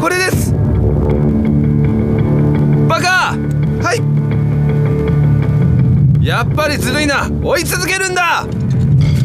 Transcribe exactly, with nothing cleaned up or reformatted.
これです。バカ。はい。やっぱりずるいな。追い続けるんだ。